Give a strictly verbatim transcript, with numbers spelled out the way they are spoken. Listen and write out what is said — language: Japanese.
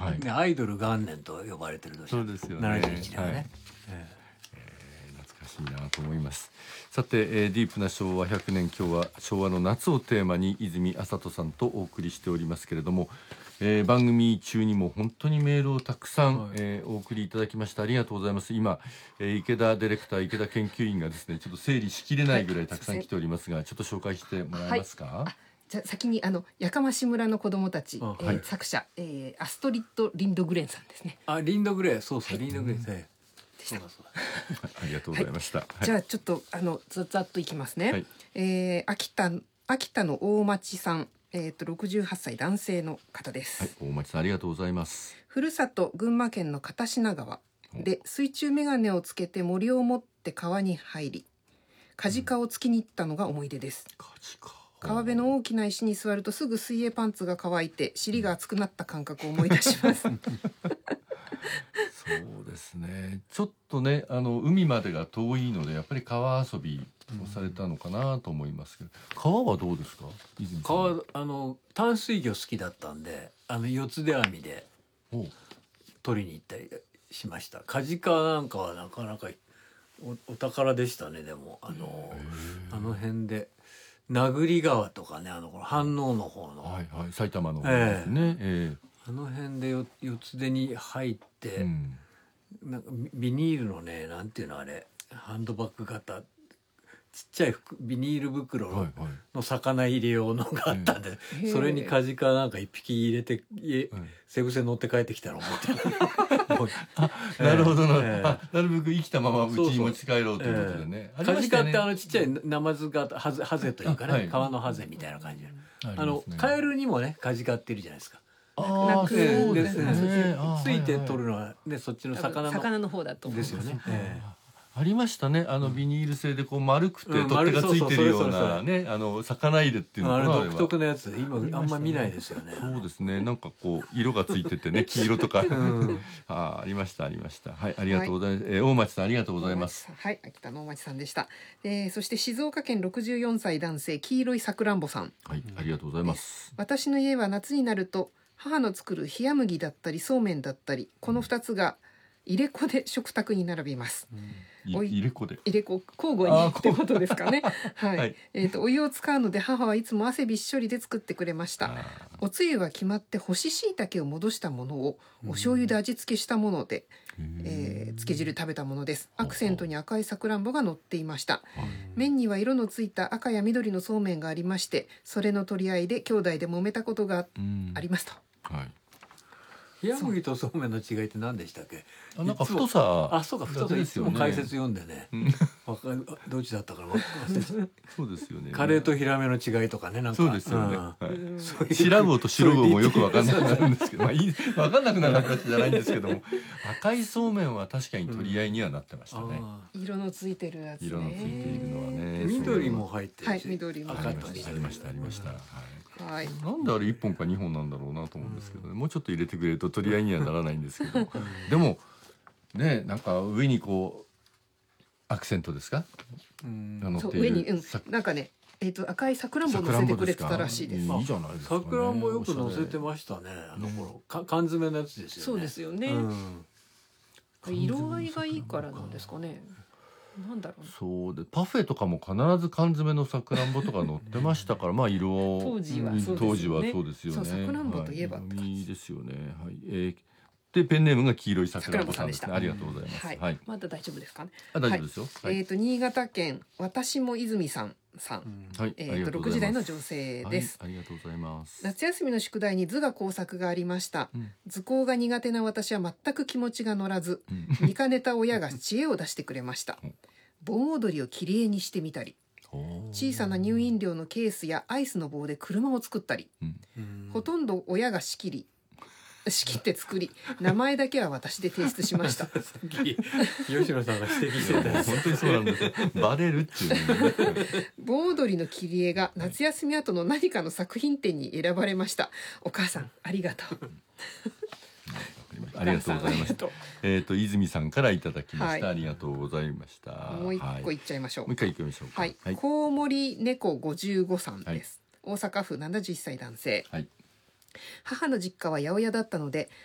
はいね、アイドル元年と呼ばれてる年。 そうですよね。 ななじゅういちねんはね、 はいええー懐かしいなと思います。さて、えーディープな昭和ひゃくねん、今日は昭和の夏をテーマに泉麻人さんとお送りしておりますけれども、えー番組中にも本当にメールをたくさん、 はいえーお送りいただきました。ありがとうございます。今、えー池田ディレクター、池田研究員がですねちょっと整理しきれないぐらいたくさん来ておりますが、ちょっと紹介してもらえますか。 じゃあ先にあのやかまし村の子供たち、 あえーはい作者、えーアストリッド・リンドグレンさんですね。 ーあ、リンドグレー、そうそう、リンドグレー、ええそうだそうだ。 ありがとうございました。はいじゃあちょっとあのざざっといきますね。 はいえー秋田秋田の大町さん、えっ、とろくじゅうはっさい男性の方です。 はい、大町さんありがとうございます。 ふるさと群馬県の片品川で水中メガネをつけて森を持って川に入り、カジカを突きに行ったのが思い出です。 カジカ。 川辺の大きな石に座るとすぐ水泳パンツが乾いて尻が熱くなった感覚を思い出します。 そうですね。ちょっとね、あの海までが遠いのでやっぱり川遊びをされたのかなと思いますけど、川はどうですか、泉さん。 川、あの淡水魚好きだったんで、あの四つ手網でお取りに行ったりしました。カジカなんかはなかなか お, お宝でしたね。でもあのあの辺で名栗川とかね、あのこの飯能の方の、 はいはい、埼玉の方ですね。えあの辺でよ四つ手に入っえて、 うんなんかビビニールのね、なんていうのあれ、ハンドバッグ型ちっちゃい服ビニール袋はいはい。 の魚入れ用のがあったんで、 へえそれにカジカなんか一匹入れて家うん背癖乗って帰ってきたら思ってもうなるほどな、 ええあなるべく生きたままうちそうそうに持ち帰ろうということでね。ありカジカっましたよねてあのちっちゃいナマズがハゼハゼというかね、 あはい川のハゼみたいな感じで、 ああのカエルにもねカジカっているじゃないですか。 ああ泣くそうですね。 であーついて取るはのはね、そっちの多分魚の魚の方だと思いますですよね。 いはいええありましたね。あのビニール製でこう丸くてうん取っ手がついてるよう丸そうそうそれそなね、あの魚入れっていうのあれかな。 独特なやつで今あんま見ないですよね。 そうですね。なんかこう色がついててね、黄色とか、 んあーありましたありました。はい、ありがとうございます。えー大町さんありがとうございます。 はい、秋田の大町さんでした。えーそして静岡県ろくじゅうよんさい男性黄色いさくらんぼさん。 はい、ありがとうございます。 私の家は夏になると母の作る冷麦だったりそうめんだったり、このふたつが入れ子で食卓に並びます。 いおい入れ子で。 入れ子交互あーにってことですかね。はい。 はいえっ、とお湯を使うので母はいつも汗びっしょりで作ってくれました。 あおつゆは決まって干し椎茸を戻したものをお醤油で味付けしたもので、 ーえー漬け汁食べたものです。アクセントに赤いさくらんぼが乗っていました。 はい麺には色のついた赤や緑のそうめんがありまして、それの取り合いで兄弟で揉めたことがうんありますと。 はい。 冷麦とそうめんの違いって何でしたっけ？ あなんかいつも太さあ、そうか、太さいつも解説読んでね。わかるどっちだったかな忘れちゃっそうですよね。 たカレーとヒラメの違いとかね、なんか。 そうですよね。 んはいそういう白魚と白魚もよく分かんなくなるんですけど、まあいい分かんなくなる話じゃないんですけども、赤いそうめんは確かに取り合いにはなってましたね。 あ色のついてるやつね。 色のついているのはね。 ー緑も入ってるし、 はい緑もあ赤りましたあと緑りましたありました。はい。 はい。 なんであれ一本か二本なんだろうなと思うんですけどね。もうちょっと入れてくれると取り合いにはならないんですけど、でもね、なんか上にこうアクセントですか？ うんあのそう上に、うんさ、 なんかね、えっ、と赤いさくらんぼを乗せてくれてたらしいです。 いいじゃないですかね。 桜もよく乗せてましたね。あの頃、か缶詰のやつですよね。 そうですよね。 うん色合いがいいからなんですかね。なんだろうね。 そうでパフェとかも必ず缶詰のさくらんぼとか乗ってましたから、まあ色を当時はうんそうですよね当時はそうですよね。 そうさくらんぼといえばはいって感じいいですよね。はい。えーでペンネームが黄色いさくらんぼさんですね。 さくらんぼさんでしたありがとうございます。 はい。 はい。 まだ大丈夫ですかね。 あ大丈夫ですよ。はい。 えっ、と新潟県私も泉さんさん。 はい。 えっ、 ありがとろくとうございますじ代の女性です。 はい。ありがとうございます。 夏休みの宿題に図画工作がありました、 うん図工が苦手な私は全く気持ちが乗らず、 うん見かねた親が知恵を出してくれましたうん盆踊りをきれいにしてみたり、 おー小さな乳飲料のケースやアイスの棒で車を作ったり、 うんうんほとんど親が仕切り仕切って作り、名前だけは私で提出しましたさっき吉野さんが指摘してたやつ。 本当にそうなんですよ。バレるっていうのね。 盆踊りの切り絵が夏休み後の何かの作品展に選ばれました。お母さんありがとう。 ありがとうございました。えっと泉さんからいただきました。 はいありがとうございました。 もう一個はいいっちゃいましょう。 もう一回行きましょうか。 はい、 はい。 コウモリ猫ごじゅうごさんです。大阪府ななじゅっさい男性。 はい。 母の実家は八百屋だったので、